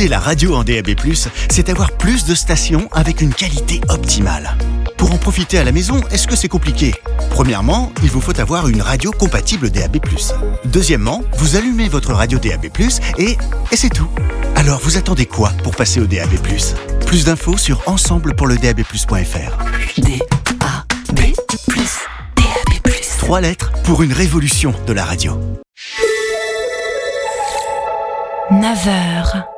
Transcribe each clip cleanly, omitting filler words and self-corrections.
Écouter la radio en DAB+, c'est avoir plus de stations avec une qualité optimale. Pour en profiter à la maison, est-ce que c'est compliqué ? Premièrement, il vous faut avoir une radio compatible DAB+. Deuxièmement, vous allumez votre radio DAB+, et c'est tout. Alors, vous attendez quoi pour passer au DAB+? Plus d'infos sur ensemblepourledab+.fr. DAB+. DAB+. 3 lettres pour une révolution de la radio. 9h.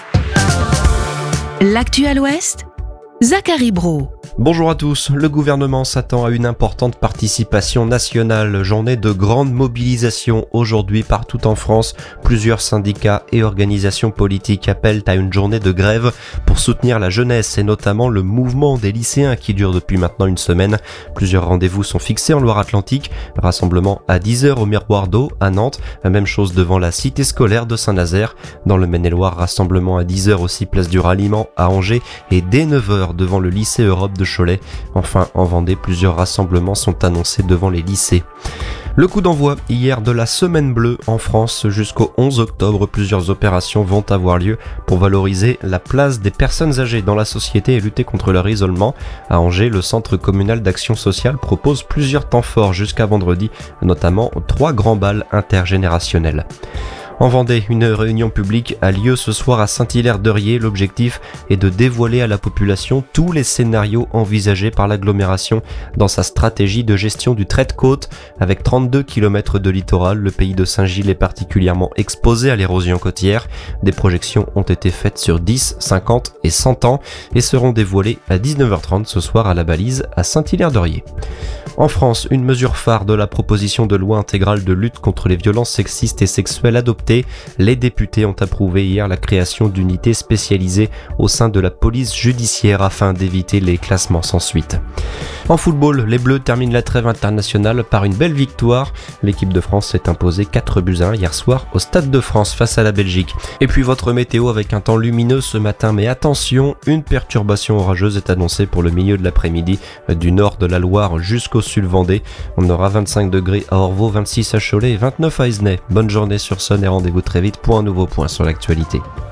L'actu à l'Ouest, Zachary Brault. Bonjour à tous, le gouvernement s'attend à une importante participation nationale, journée de grande mobilisation aujourd'hui partout en France. Plusieurs syndicats et organisations politiques appellent à une journée de grève pour soutenir la jeunesse et notamment le mouvement des lycéens qui dure depuis maintenant une semaine. Plusieurs rendez-vous sont fixés en Loire-Atlantique, rassemblement à 10h au Miroir d'Eau à Nantes, la même chose devant la cité scolaire de Saint-Nazaire. Dans le Maine-et-Loire, rassemblement à 10h aussi place du Ralliement à Angers et dès 9h devant le lycée Europe de Cholet. Enfin, en Vendée, plusieurs rassemblements sont annoncés devant les lycées. Le coup d'envoi hier de la Semaine Bleue en France jusqu'au 11 octobre. Plusieurs opérations vont avoir lieu pour valoriser la place des personnes âgées dans la société et lutter contre leur isolement. À Angers, le Centre communal d'action sociale propose plusieurs temps forts jusqu'à vendredi, notamment 3 grands bals intergénérationnels. En Vendée, une réunion publique a lieu ce soir à Saint-Hilaire-d'Eurier. L'objectif est de dévoiler à la population tous les scénarios envisagés par l'agglomération dans sa stratégie de gestion du trait de côte. Avec 32 km de littoral, le pays de Saint-Gilles est particulièrement exposé à l'érosion côtière. Des projections ont été faites sur 10, 50 et 100 ans et seront dévoilées à 19h30 ce soir à la Balise à Saint-Hilaire-d'Eurier. En France, une mesure phare de la proposition de loi intégrale de lutte contre les violences sexistes et sexuelles adoptée. Les députés ont approuvé hier la création d'unités spécialisées au sein de la police judiciaire afin d'éviter les classements sans suite. En football, les Bleus terminent la trêve internationale par une belle victoire. L'équipe de France s'est imposée 4-1 hier soir au Stade de France face à la Belgique. Et puis votre météo avec un temps lumineux ce matin, mais attention, une perturbation orageuse est annoncée pour le milieu de l'après-midi du nord de la Loire jusqu'au sud Vendée. On aura 25 degrés à Orvault, 26 à Cholet et 29 à Esnay. Bonne journée sur Sun et rendez-vous très vite pour un nouveau point sur l'actualité.